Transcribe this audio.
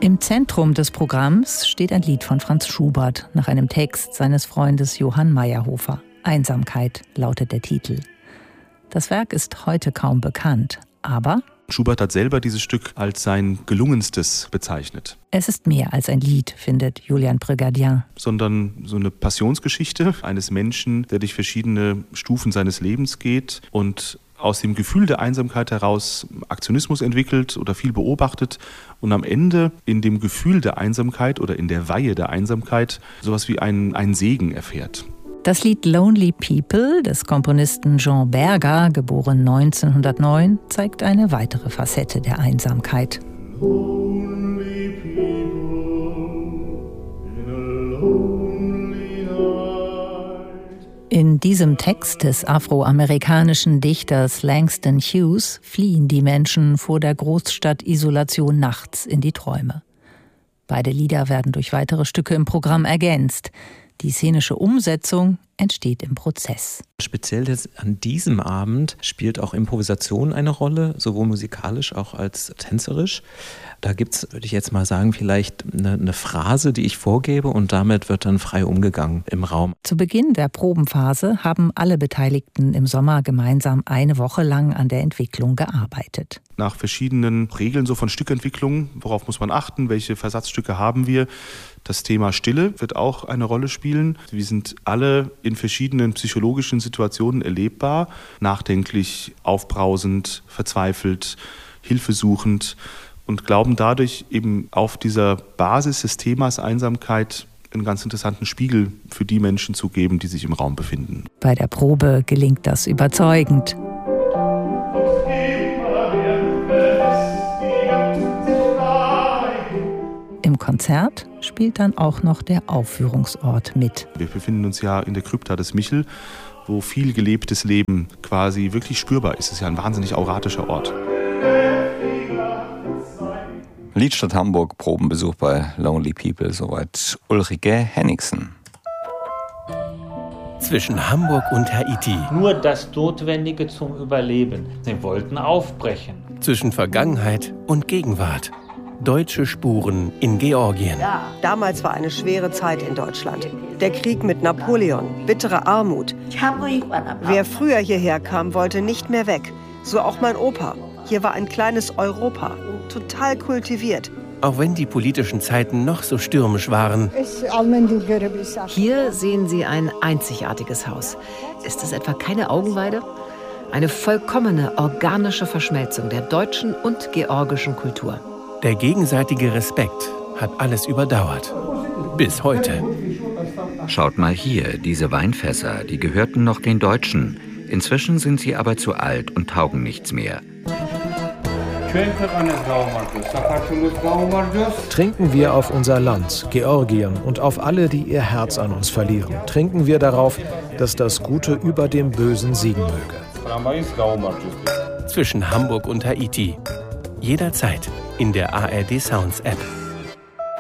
Im Zentrum des Programms steht ein Lied von Franz Schubert nach einem Text seines Freundes Johann Meyerhofer. Einsamkeit lautet der Titel. Das Werk ist heute kaum bekannt, aber Schubert hat selber dieses Stück als sein gelungenstes bezeichnet. Es ist mehr als ein Lied, findet Julian Prégardien. Sondern so eine Passionsgeschichte eines Menschen, der durch verschiedene Stufen seines Lebens geht und aus dem Gefühl der Einsamkeit heraus Aktionismus entwickelt oder viel beobachtet und am Ende in dem Gefühl der Einsamkeit oder in der Weihe der Einsamkeit sowas wie einen Segen erfährt. Das Lied Lonely People des Komponisten Jean Berger, geboren 1909, zeigt eine weitere Facette der Einsamkeit. In diesem Text des afroamerikanischen Dichters Langston Hughes fliehen die Menschen vor der Großstadt-Isolation nachts in die Träume. Beide Lieder werden durch weitere Stücke im Programm ergänzt. Die szenische Umsetzung entsteht im Prozess. Speziell jetzt an diesem Abend spielt auch Improvisation eine Rolle, sowohl musikalisch auch als tänzerisch. Da gibt es, würde ich jetzt mal sagen, vielleicht eine Phrase, die ich vorgebe und damit wird dann frei umgegangen im Raum. Zu Beginn der Probenphase haben alle Beteiligten im Sommer gemeinsam eine Woche lang an der Entwicklung gearbeitet. Nach verschiedenen Regeln so von Stückentwicklung, worauf muss man achten, welche Versatzstücke haben wir. Das Thema Stille wird auch eine Rolle spielen. Wir sind alle in verschiedenen psychologischen Situationen erlebbar, nachdenklich, aufbrausend, verzweifelt, hilfesuchend und glauben dadurch eben auf dieser Basis des Themas Einsamkeit einen ganz interessanten Spiegel für die Menschen zu geben, die sich im Raum befinden. Bei der Probe gelingt das überzeugend. Im Konzert spielt dann auch noch der Aufführungsort mit. Wir befinden uns ja in der Krypta des Michel, wo viel gelebtes Leben quasi wirklich spürbar ist. Es ist ja ein wahnsinnig auratischer Ort. Liedstadt Hamburg, Probenbesuch bei Lonely People, soweit Ulrike Henningsen. Zwischen Hamburg und Haiti. Nur das Notwendige zum Überleben. Sie wollten aufbrechen. Zwischen Vergangenheit und Gegenwart. Deutsche Spuren in Georgien. Damals war eine schwere Zeit in Deutschland. Der Krieg mit Napoleon, bittere Armut. Wer früher hierher kam, wollte nicht mehr weg. So auch mein Opa. Hier war ein kleines Europa, total kultiviert. Auch wenn die politischen Zeiten noch so stürmisch waren. Hier sehen Sie ein einzigartiges Haus. Ist es etwa keine Augenweide? Eine vollkommene organische Verschmelzung der deutschen und georgischen Kultur. Der gegenseitige Respekt hat alles überdauert. Bis heute. Schaut mal hier, diese Weinfässer, die gehörten noch den Deutschen. Inzwischen sind sie aber zu alt und taugen nichts mehr. Trinken wir auf unser Land, Georgien, und auf alle, die ihr Herz an uns verlieren. Trinken wir darauf, dass das Gute über dem Bösen siegen möge. Zwischen Hamburg und Haiti. Jederzeit in der ARD Sounds App.